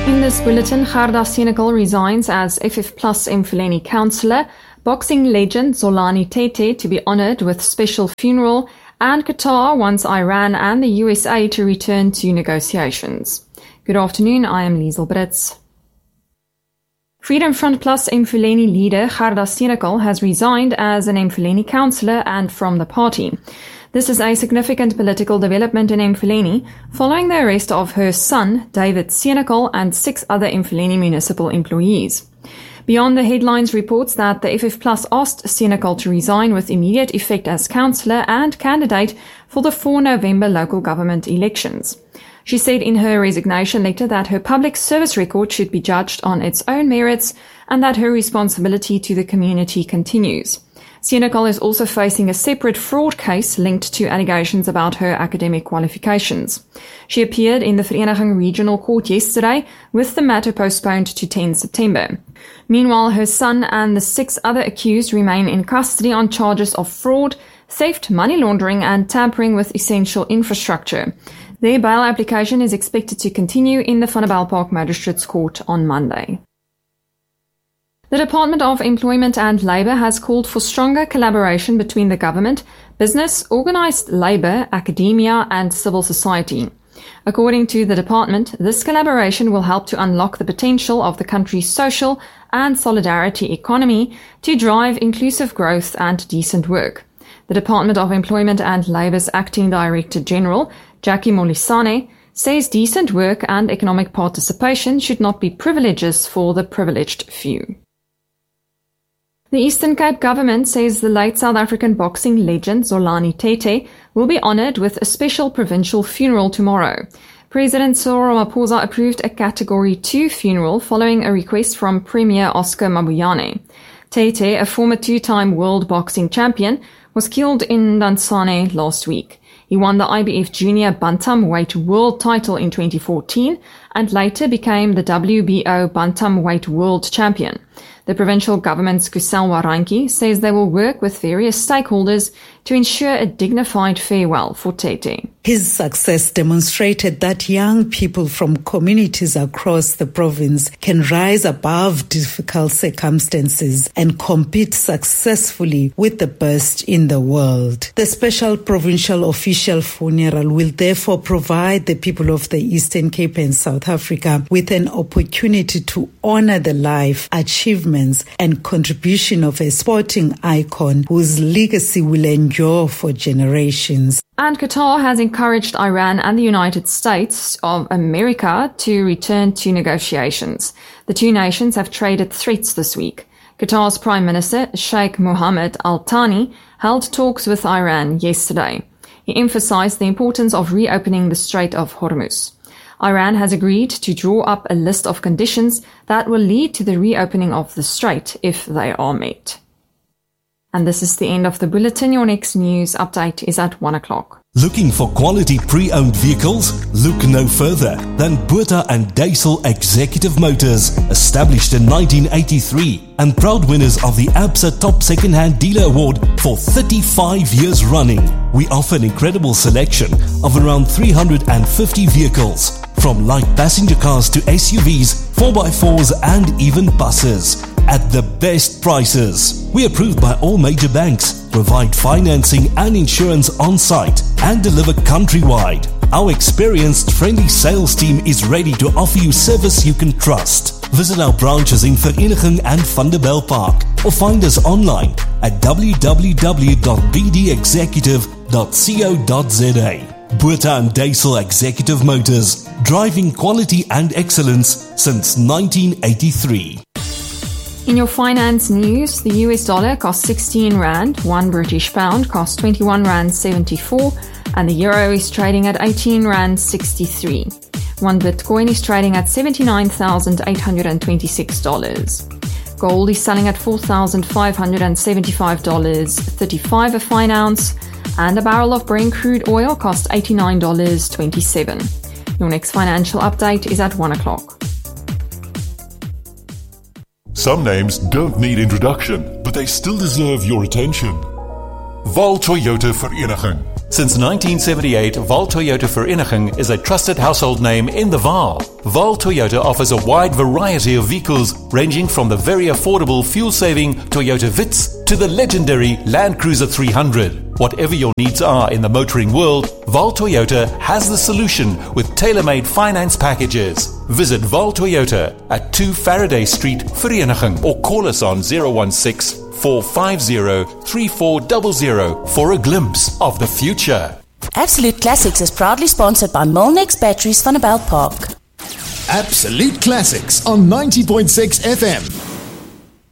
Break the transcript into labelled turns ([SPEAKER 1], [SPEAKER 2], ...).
[SPEAKER 1] In this bulletin, Gerda Senekal resigns as FF Plus Mfuleni councillor, boxing legend Zolani Tete to be honoured with special funeral, and Qatar wants Iran and the USA to return to negotiations. Good afternoon, I am Liesel Brits. Freedom Front Plus Mfuleni leader Gerda Senekal has resigned as an Mfuleni councillor and from the party. This is a significant political development in Mfuleni following the arrest of her son, David Senekal, and 6 other Mfuleni municipal employees. Beyond the headlines reports that the FF Plus asked Senekal to resign with immediate effect as councillor and candidate for the 4 November local government elections. She said in her resignation letter that her public service record should be judged on its own merits and that her responsibility to the community continues. Senekal is also facing a separate fraud case linked to allegations about her academic qualifications. She appeared in the Vereniging Regional Court yesterday, with the matter postponed to 10 September. Meanwhile, her son and the 6 other accused remain in custody on charges of fraud, theft, money laundering and tampering with essential infrastructure. Their bail application is expected to continue in the Vanderbijlpark Magistrates Court on Monday. The Department of Employment and Labour has called for stronger collaboration between the government, business, organised labour, academia and civil society. According to the department, this collaboration will help to unlock the potential of the country's social and solidarity economy to drive inclusive growth and decent work. The Department of Employment and Labour's Acting Director General, Jackie Molisane, says decent work and economic participation should not be privileges for the privileged few. The Eastern Cape government says the late South African boxing legend Zolani Tete will be honoured with a special provincial funeral tomorrow. President Cyril Ramaphosa approved a Category 2 funeral following a request from Premier Oscar Mabuyane. Tete, a former 2-time world boxing champion, was killed in Dansane last week. He won the IBF Junior Bantamweight World title in 2014 and later became the WBO Bantamweight World Champion. The provincial government's Kusel Waranki says they will work with various stakeholders to ensure a dignified farewell for Tete.
[SPEAKER 2] His success demonstrated that young people from communities across the province can rise above difficult circumstances and compete successfully with the best in the world. The special provincial official funeral will therefore provide the people of the Eastern Cape and South Africa with an opportunity to honor the life, achievements and contribution of a sporting icon whose legacy will endure for generations.
[SPEAKER 1] And Qatar has encouraged Iran and the United States of America to return to negotiations. The 2 nations have traded threats this week. Qatar's Prime Minister, Sheikh Mohammed Al Thani, held talks with Iran yesterday. He emphasized the importance of reopening the Strait of Hormuz. Iran has agreed to draw up a list of conditions that will lead to the reopening of the strait if they are met. And this is the end of the bulletin. Your next news update is at 1 o'clock.
[SPEAKER 3] Looking for quality pre-owned vehicles? Look no further than Botha and Duisel Executive Motors, established in 1983 and proud winners of the ABSA Top Second-Hand Dealer Award for 35 years running. We offer an incredible selection of around 350 vehicles, from light passenger cars to SUVs, 4x4s and even buses, at the best prices. We are approved by all major banks, provide financing and insurance on site, and deliver countrywide. Our experienced, friendly sales team is ready to offer you service you can trust. Visit our branches in Vereniging and Vanderbijlpark or find us online at www.bdexecutive.co.za. Botha and Duisel Executive Motors, driving quality and excellence since 1983.
[SPEAKER 1] In your finance news, the US dollar costs 16 Rand, 1 British pound costs 21 Rand 74, and the euro is trading at 18 Rand 63. 1 Bitcoin is trading at $79,826. Gold is selling at $4,575.35 a fine ounce, and a barrel of Brent crude oil costs $89.27. Your next financial update is at 1 o'clock.
[SPEAKER 4] Some names don't need introduction, but they still deserve your attention. Val Toyota Vereniging.
[SPEAKER 5] Since 1978, Val Toyota Vereniging is a trusted household name in the Vaal.
[SPEAKER 3] Val Toyota offers a wide variety of vehicles ranging from the very affordable fuel-saving Toyota Vitz to the legendary Land Cruiser 300. Whatever your needs are in the motoring world, Val Toyota has the solution with tailor-made finance packages. Visit Val Toyota at 2 Faraday Street, Vereeniging, or call us on 016-450-3400 for a glimpse of the future.
[SPEAKER 5] Absolute Classics is proudly sponsored by Molnex Batteries van der Belt Park.
[SPEAKER 6] Absolute Classics on 90.6 FM.